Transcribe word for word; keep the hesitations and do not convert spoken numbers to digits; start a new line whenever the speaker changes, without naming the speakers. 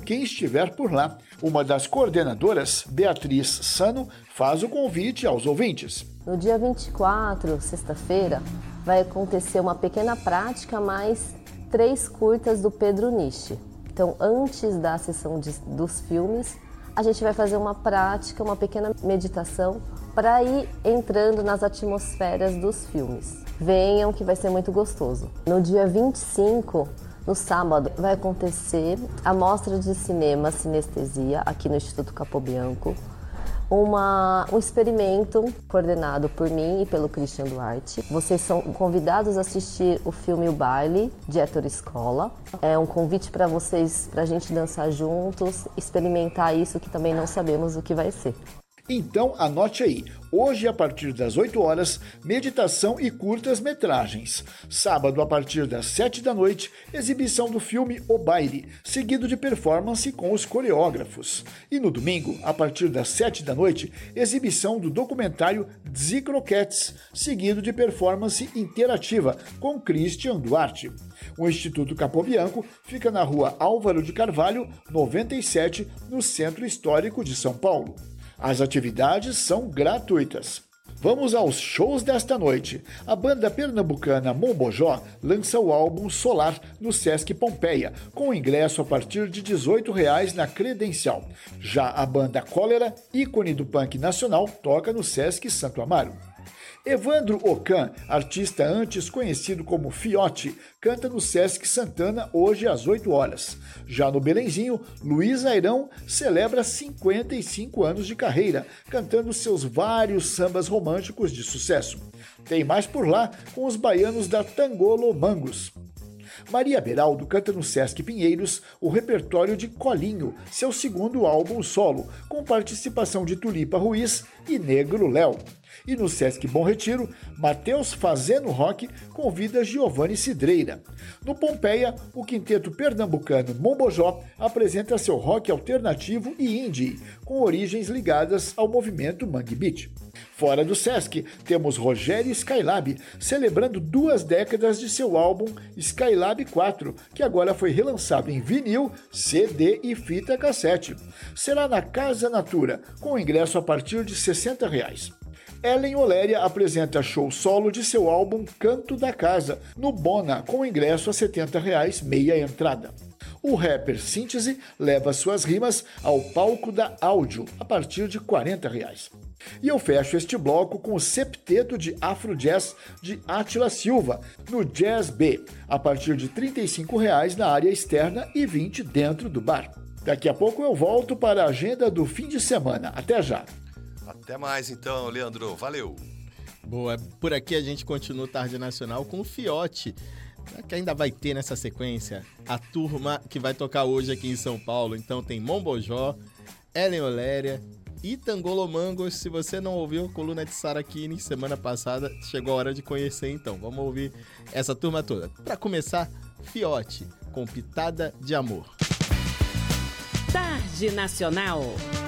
quem estiver por lá. Uma das coordenadoras, Beatriz Sano, faz o convite aos ouvintes.
No dia vinte e quatro, sexta-feira, vai acontecer uma pequena prática mais três curtas do Pedro Nishi. Então, antes da sessão de, dos filmes, a gente vai fazer uma prática, uma pequena meditação para ir entrando nas atmosferas dos filmes. Venham que vai ser muito gostoso. No dia vinte e cinco, no sábado, vai acontecer a mostra de cinema Sinestesia aqui no Instituto Capobianco. Uma, um experimento coordenado por mim e pelo Christian Duarte. Vocês são convidados a assistir o filme O Baile, de Héctor Escola. É um convite para vocês, para a gente dançar juntos, experimentar isso que também não sabemos o que vai ser.
Então anote aí, hoje a partir das oito horas, meditação e curtas-metragens. Sábado a partir das sete da noite, exibição do filme O Baile, seguido de performance com os coreógrafos. E no domingo, a partir das sete da noite, exibição do documentário Dzicroquettes, seguido de performance interativa com Christian Duarte. O Instituto Capobianco fica na rua Álvaro de Carvalho, noventa e sete, no Centro Histórico de São Paulo. As atividades são gratuitas. Vamos aos shows desta noite. A banda pernambucana Mombojó lança o álbum Solar no Sesc Pompeia, com ingresso a partir de dezoito reais na credencial. Já a banda Cólera, ícone do punk nacional, toca no Sesc Santo Amaro. Evandro Ocan, artista antes conhecido como Fiote, canta no Sesc Santana hoje às oito horas. Já no Belenzinho, Luiz Airão celebra cinquenta e cinco anos de carreira, cantando seus vários sambas românticos de sucesso. Tem mais por lá com os baianos da Tangolo Mangos. Maria Beraldo canta no Sesc Pinheiros o repertório de Colinho, seu segundo álbum solo, com participação de Tulipa Ruiz e Negro Léo. E no Sesc Bom Retiro, Matheus Fazendo Rock convida Giovanni Cidreira. No Pompeia, o quinteto pernambucano Mombojó apresenta seu rock alternativo e indie, com origens ligadas ao movimento Mangue Beat. Fora do Sesc, temos Rogério Skylab, celebrando duas décadas de seu álbum Skylab quatro, que agora foi relançado em vinil, C D e fita cassete. Será na Casa Natura, com ingresso a partir de sessenta reais. Ellen Oléria apresenta show solo de seu álbum Canto da Casa, no Bona, com ingresso a setenta reais, meia entrada. O rapper Síntese leva suas rimas ao palco da Áudio, a partir de quarenta reais. E eu fecho este bloco com o septeto de Afro Jazz de Átila Silva, no Jazz B, a partir de trinta e cinco reais na área externa e vinte reais dentro do bar. Daqui a pouco eu volto para a agenda do fim de semana. Até já!
Até mais então, Leandro. Valeu!
Boa, por aqui a gente continua o Tarde Nacional com o Fiote, que ainda vai ter nessa sequência a turma que vai tocar hoje aqui em São Paulo. Então tem Mombojó, Ellen Oléria e Tangolomangos. Se você não ouviu a coluna de Sarakini semana passada, chegou a hora de conhecer então. Vamos ouvir essa turma toda. Para começar, Fiote, com Pitada de Amor.
Tarde Nacional.